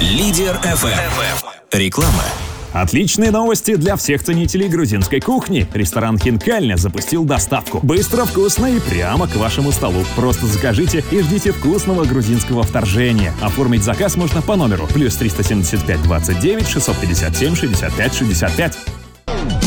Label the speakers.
Speaker 1: Лидер FM. Реклама.
Speaker 2: Отличные новости для всех ценителей грузинской кухни. Ресторан «Хинкальня» запустил доставку. Быстро, вкусно и прямо к вашему столу. Просто закажите и ждите вкусного грузинского вторжения. Оформить заказ можно по номеру +375 29 657 65 65.